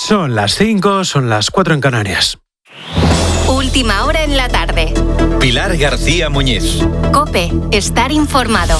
Son las 5, son las 4 en Canarias. Última hora en la tarde. Pilar García Muñiz. COPE, estar informado.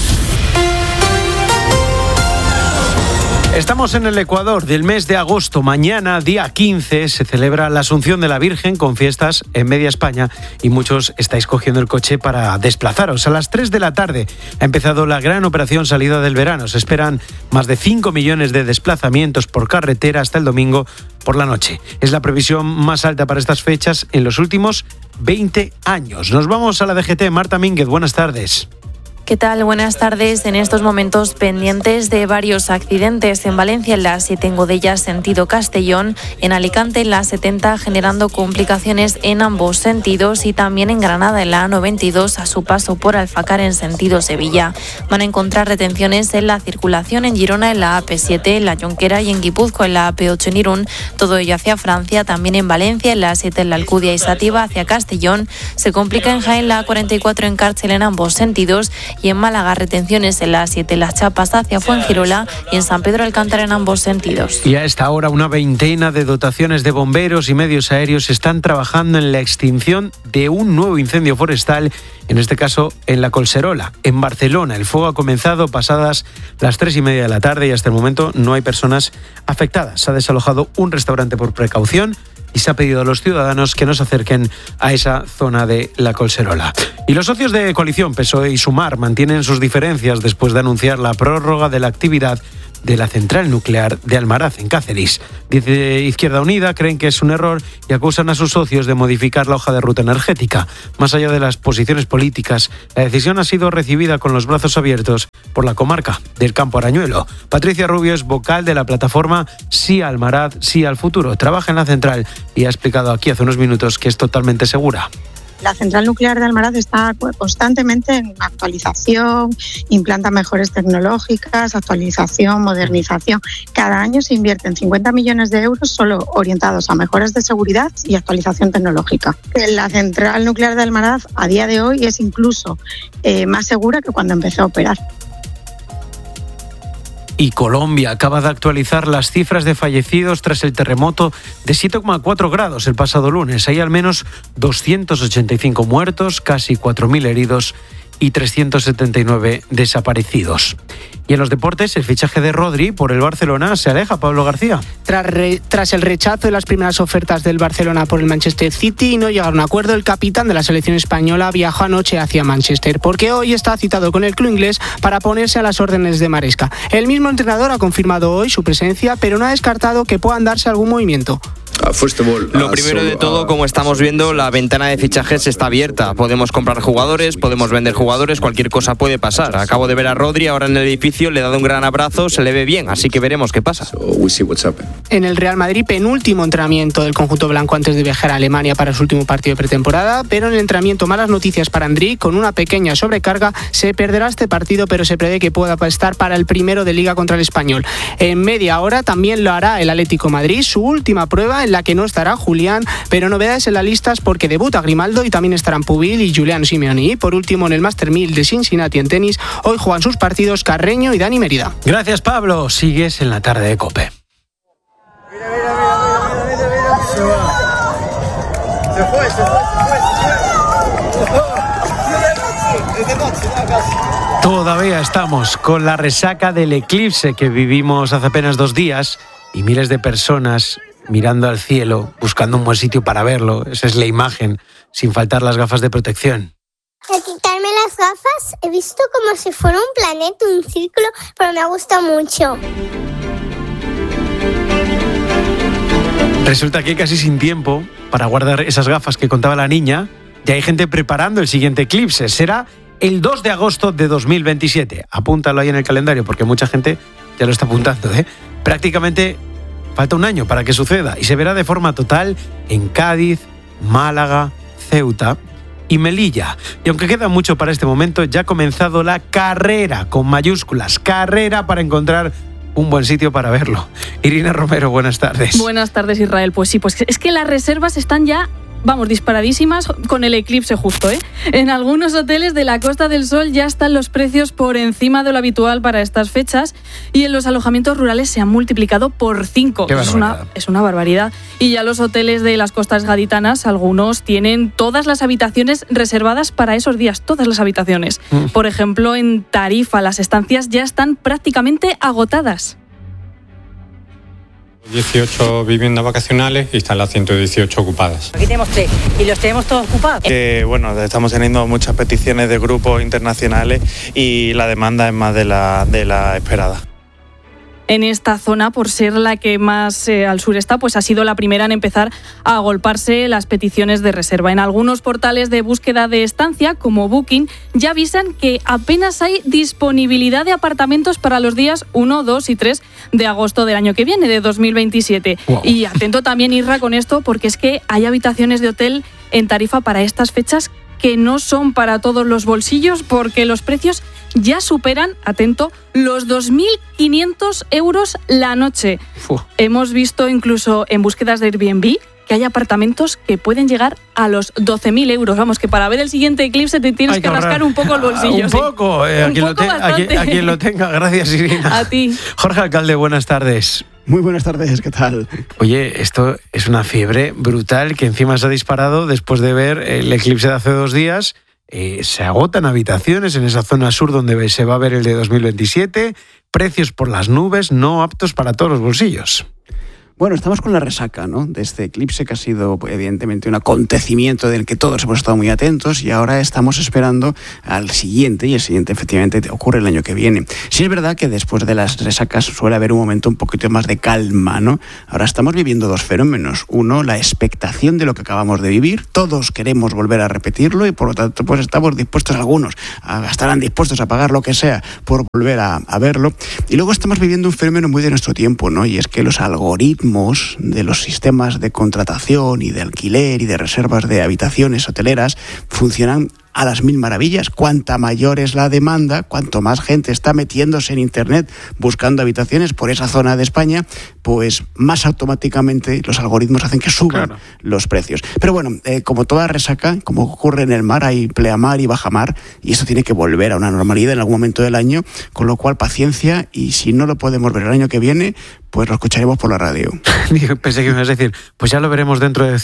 Estamos en el Ecuador del mes de agosto. Mañana, día 15, se celebra la Asunción de la Virgen con fiestas en media España y muchos estáis cogiendo el coche para desplazaros. A las 3 de la tarde ha empezado la gran operación salida del verano. Se esperan más de 5 millones de desplazamientos por carretera hasta el domingo por la noche. Es la previsión más alta para estas fechas en los últimos 20 años. Nos vamos a la DGT. Marta Mínguez, buenas tardes. ¿Qué tal? Buenas tardes. En estos momentos pendientes de varios accidentes. En Valencia, en la 7 en Godella, sentido Castellón. En Alicante, en la 70, generando complicaciones en ambos sentidos. Y también en Granada, en la A92, a su paso por Alfacar, en sentido Sevilla. Van a encontrar retenciones en la circulación en Girona, en la AP7, en la Jonquera y en Guipúzcoa, en la AP8 en Irún. Todo ello hacia Francia. También en Valencia, en la 7 en la Alcudia y Sativa, hacia Castellón. Se complica en Jaén, la A44 en Cárcel, en ambos sentidos. Y en Málaga, retenciones en la 7 Las Chapas hacia Fuengirola y en San Pedro Alcántara en ambos sentidos. Y a esta hora una veintena de dotaciones de bomberos y medios aéreos están trabajando en la extinción de un nuevo incendio forestal, en este caso en la Collserola, en Barcelona. El fuego ha comenzado pasadas las 3:30 de la tarde y hasta el momento no hay personas afectadas. Se ha desalojado un restaurante por precaución y se ha pedido a los ciudadanos que no se acerquen a esa zona de la Collserola. Y los socios de coalición PSOE y Sumar mantienen sus diferencias después de anunciar la prórroga de la actividad de la central nuclear de Almaraz, en Cáceres. Desde Izquierda Unida creen que es un error y acusan a sus socios de modificar la hoja de ruta energética. Más allá de las posiciones políticas, la decisión ha sido recibida con los brazos abiertos por la comarca del Campo Arañuelo. Patricia Rubio es vocal de la plataforma Sí a Almaraz, Sí al Futuro. Trabaja en la central y ha explicado aquí hace unos minutos que es totalmente segura. La central nuclear de Almaraz está constantemente en actualización, implanta mejores tecnológicas, actualización, modernización. Cada año se invierten 50 millones de euros solo orientados a mejoras de seguridad y actualización tecnológica. La central nuclear de Almaraz a día de hoy es incluso más segura que cuando empezó a operar. Y Colombia acaba de actualizar las cifras de fallecidos tras el terremoto de 7,4 grados el pasado lunes. Hay al menos 285 muertos, casi 4.000 heridos y 379 desaparecidos. Y en los deportes, el fichaje de Rodri por el Barcelona se aleja. Pablo García. Tras el rechazo de las primeras ofertas del Barcelona por el Manchester City y no llegar a un acuerdo, el capitán de la selección española viajó anoche hacia Manchester, porque hoy está citado con el club inglés para ponerse a las órdenes de Maresca. El mismo entrenador ha confirmado hoy su presencia, pero no ha descartado que puedan darse algún movimiento. Lo primero de todo, como estamos viendo, la ventana de fichajes está abierta. Podemos comprar jugadores, podemos vender jugadores, cualquier cosa puede pasar. Acabo de ver a Rodri ahora en el edificio, le he dado un gran abrazo, se le ve bien, así que veremos qué pasa. En el Real Madrid, penúltimo entrenamiento del conjunto blanco antes de viajar a Alemania para su último partido de pretemporada, pero en el entrenamiento malas noticias para Andriy, con una pequeña sobrecarga, se perderá este partido, pero se prevé que pueda estar para el primero de Liga contra el Español. En media hora también lo hará el Atlético de Madrid, su última prueba en la que no estará Julián, pero novedades en las listas porque debuta Grimaldo y también estarán Pubil y Julián Simeoni. Y por último, en el Master 1000 de Cincinnati en tenis, hoy juegan sus partidos Carreño y Dani Mérida. Gracias, Pablo. Sigues en la tarde de COPE. Todavía estamos con la resaca del eclipse que vivimos hace apenas 2 días y miles de personas mirando al cielo, buscando un buen sitio para verlo. Esa es la imagen, sin faltar las gafas de protección. Al quitarme las gafas he visto como si fuera un planeta, un círculo, pero me ha gustado mucho. Resulta que casi sin tiempo para guardar esas gafas que contaba la niña, ya hay gente preparando el siguiente eclipse. Será el 2 de agosto de 2027. Apúntalo ahí en el calendario porque mucha gente ya lo está apuntando, ¿eh? Prácticamente falta un año para que suceda y se verá de forma total en Cádiz, Málaga, Ceuta y Melilla. Y aunque queda mucho para este momento, ya ha comenzado la carrera, con mayúsculas, carrera para encontrar un buen sitio para verlo. Irina Romero, buenas tardes. Buenas tardes, Israel. Pues sí, pues es que las reservas están ya vamos, disparadísimas con el eclipse justo, ¿eh? En algunos hoteles de la Costa del Sol ya están los precios por encima de lo habitual para estas fechas y en los alojamientos rurales se han multiplicado por 5. Es una barbaridad. Y ya los hoteles de las costas gaditanas, algunos tienen todas las habitaciones reservadas para esos días, todas las habitaciones. Por ejemplo, en Tarifa las estancias ya están prácticamente agotadas. 18 viviendas vacacionales y están las 118 ocupadas. Aquí tenemos 3 y los tenemos todos ocupados. Bueno, estamos teniendo muchas peticiones de grupos internacionales y la demanda es más de la esperada. En esta zona, por ser la que más al sur está, pues ha sido la primera en empezar a agolparse las peticiones de reserva. En algunos portales de búsqueda de estancia, como Booking, ya avisan que apenas hay disponibilidad de apartamentos para los días 1, 2 y 3 de agosto del año que viene, de 2027. Wow. Y atento también, Isra, con esto, porque es que hay habitaciones de hotel en Tarifa para estas fechas que no son para todos los bolsillos, porque los precios ya superan, atento, los 2.500 euros la noche. Hemos visto incluso en búsquedas de Airbnb que hay apartamentos que pueden llegar a los 12.000 euros. Vamos, que para ver el siguiente eclipse te tienes que rascar un poco el bolsillo. Un poco, a quien lo tenga. Gracias, Irina. A ti. Jorge Alcalde, buenas tardes. Muy buenas tardes, ¿qué tal? Oye, esto es una fiebre brutal que encima se ha disparado después de ver el eclipse de hace 2 días. Se agotan habitaciones en esa zona sur donde se va a ver el de 2027, precios por las nubes, no aptos para todos los bolsillos. Bueno, estamos con la resaca, ¿no?, de este eclipse que ha sido evidentemente un acontecimiento del que todos hemos estado muy atentos y ahora estamos esperando al siguiente, y el siguiente efectivamente ocurre el año que viene. Sí es verdad que después de las resacas suele haber un momento un poquito más de calma, ¿no? Ahora estamos viviendo 2 fenómenos. Uno, la expectación de lo que acabamos de vivir. Todos queremos volver a repetirlo y por lo tanto pues estamos dispuestos, algunos estarán dispuestos a pagar lo que sea por volver a verlo. Y luego estamos viviendo un fenómeno muy de nuestro tiempo, ¿no? Y es que los algoritmos de los sistemas de contratación y de alquiler y de reservas de habitaciones hoteleras funcionan a las mil maravillas. Cuanta mayor es la demanda, cuanto más gente está metiéndose en internet buscando habitaciones por esa zona de España, pues más automáticamente los algoritmos hacen que suban los precios. Pero bueno, como toda resaca, como ocurre en el mar, hay pleamar y bajamar, y esto tiene que volver a una normalidad en algún momento del año, con lo cual paciencia, y si no lo podemos ver el año que viene, pues lo escucharemos por la radio. Pensé que me ibas a decir, pues ya lo veremos dentro de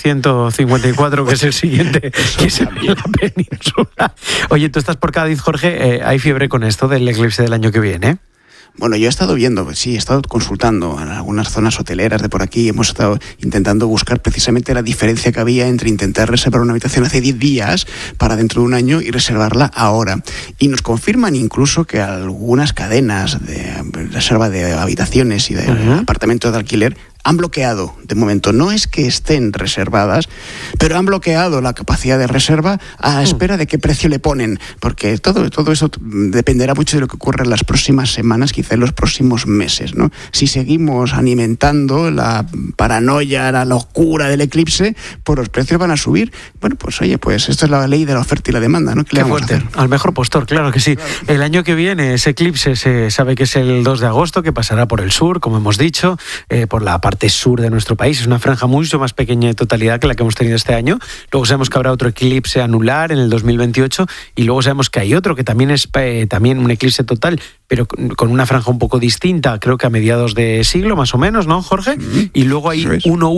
154, que es el siguiente, que es en la península. Oye, tú estás por Cádiz, Jorge, ¿hay fiebre con esto del eclipse del año que viene? Bueno, yo he estado viendo, sí, he estado consultando en algunas zonas hoteleras de por aquí. Hemos estado intentando buscar precisamente la diferencia que había entre intentar reservar una habitación hace 10 días para dentro de un año y reservarla ahora. Y nos confirman incluso que algunas cadenas de reserva de habitaciones y de apartamentos de alquiler han bloqueado, de momento, no es que estén reservadas, pero han bloqueado la capacidad de reserva a espera de qué precio le ponen, porque todo eso dependerá mucho de lo que ocurra en las próximas semanas, quizá en los próximos meses, ¿no? Si seguimos alimentando la paranoia, la locura del eclipse, pues los precios van a subir. Bueno, pues oye, pues esto es la ley de la oferta y la demanda, ¿no? ¿Qué le vamos a hacer? Al mejor postor, claro que sí. Claro. El año que viene ese eclipse se sabe que es el 2 de agosto, que pasará por el sur, como hemos dicho, por la parte sur de nuestro país. Es una franja mucho más pequeña de totalidad que la que hemos tenido este año. Luego sabemos que habrá otro eclipse anular en el 2028 y luego sabemos que hay otro que también es también un eclipse total, pero con una franja un poco distinta, creo que a mediados de siglo más o menos, ¿no, Jorge? Y luego hay uno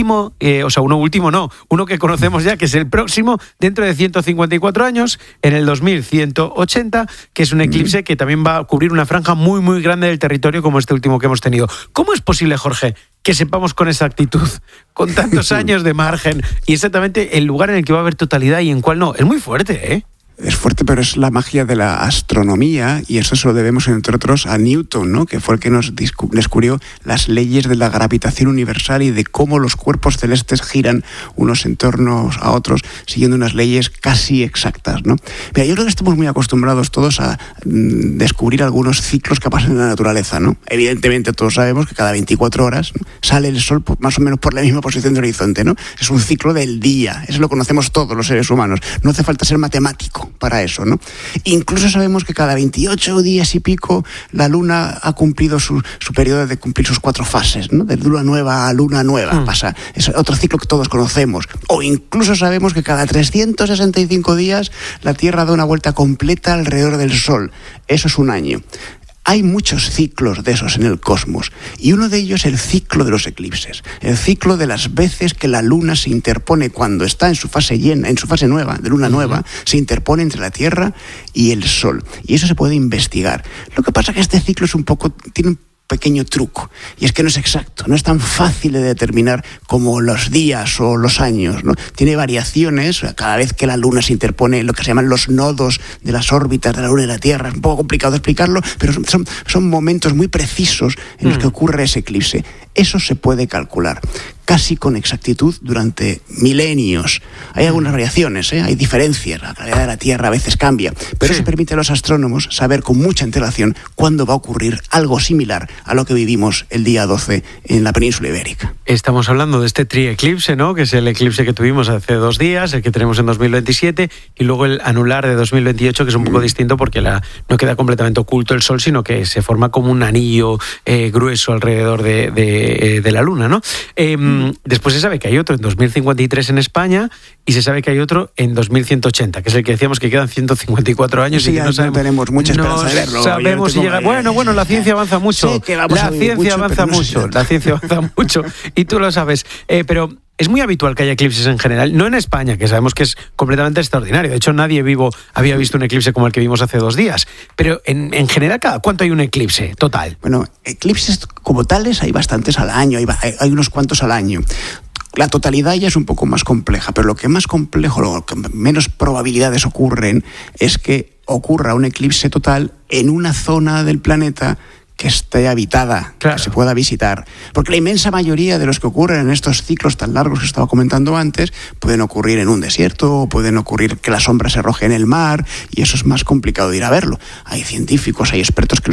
que conocemos ya, que es el próximo, dentro de 154 años, en el 2180, que es un eclipse que también va a cubrir una franja muy, muy grande del territorio como este último que hemos tenido. ¿Cómo es posible, Jorge, que sepamos con exactitud, con tantos años de margen, y exactamente el lugar en el que va a haber totalidad y en cuál no? Es muy fuerte, ¿eh? Es fuerte, pero es la magia de la astronomía, y eso se lo debemos, entre otros, a Newton, ¿no?, que fue el que nos descubrió las leyes de la gravitación universal y de cómo los cuerpos celestes giran unos en torno a otros, siguiendo unas leyes casi exactas, ¿no? Mira, yo creo que estamos muy acostumbrados todos a descubrir algunos ciclos que pasan en la naturaleza, ¿no? Evidentemente todos sabemos que cada 24 horas, ¿no?, sale el sol más o menos por la misma posición del horizonte, ¿no? Es un ciclo del día, eso lo conocemos todos los seres humanos, no hace falta ser matemático truco para eso, ¿no? Incluso sabemos que cada 28 días y pico la Luna ha cumplido su periodo de cumplir sus 4 fases, ¿no? De luna nueva a luna nueva pasa. Es otro ciclo que todos conocemos. O incluso sabemos que cada 365 días la Tierra da una vuelta completa alrededor del Sol. Eso es un año. Hay muchos ciclos de esos en el cosmos y uno de ellos es el ciclo de los eclipses, el ciclo de las veces que la Luna se interpone cuando está en su fase llena, en su fase nueva, de luna nueva, se interpone entre la Tierra y el Sol. Y eso se puede investigar. Lo que pasa es que este ciclo tiene un pequeño truco, y es que no es exacto, no es tan fácil de determinar como los días o los años, ¿no? Tiene variaciones cada vez que la Luna se interpone en lo que se llaman los nodos de las órbitas de la Luna y la Tierra. Es un poco complicado de explicarlo, pero son momentos muy precisos en los que ocurre ese eclipse. Eso se puede calcular casi con exactitud durante milenios. Hay algunas variaciones, hay diferencias, la gravedad de la Tierra a veces cambia, pero eso permite a los astrónomos saber con mucha antelación cuándo va a ocurrir algo similar a lo que vivimos el día 12 en la península ibérica. Estamos hablando de este trieclipse, ¿no? Que es el eclipse que tuvimos hace 2 días, el que tenemos en 2027, y luego el anular de 2028, que es un poco distinto porque no queda completamente oculto el Sol, sino que se forma como un anillo grueso alrededor de la Luna, ¿no? Después se sabe que hay otro en 2053 en España y se sabe que hay otro en 2180, que es el que decíamos que quedan 154 años sí, y que no tenemos mucha esperanza de verlo. Sabemos si llega. Bueno, la ciencia avanza mucho. Sí, la ciencia avanza mucho y tú lo sabes. Pero es muy habitual que haya eclipses en general, no en España, que sabemos que es completamente extraordinario. De hecho, nadie vivo había visto un eclipse como el que vimos hace 2 días. Pero en general, ¿cada cuánto hay un eclipse total? Bueno, eclipses como tales hay bastantes al año, hay unos cuantos al año. La totalidad ya es un poco más compleja, pero lo que más complejo, lo que menos probabilidades ocurren, es que ocurra un eclipse total en una zona del planeta que esté habitada, que se pueda visitar. Porque la inmensa mayoría de los que ocurren en estos ciclos tan largos que estaba comentando antes, pueden ocurrir en un desierto, o pueden ocurrir que la sombra se arroje en el mar, y eso es más complicado de ir a verlo. Hay científicos, hay expertos que